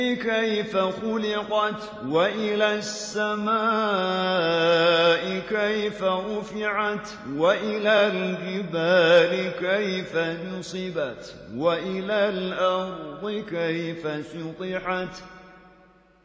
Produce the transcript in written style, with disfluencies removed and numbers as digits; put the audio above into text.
كيف خلقت وإلى السماء كيف رفعت وإلى الجبال كيف نصبت وإلى الأرض كيف سطحت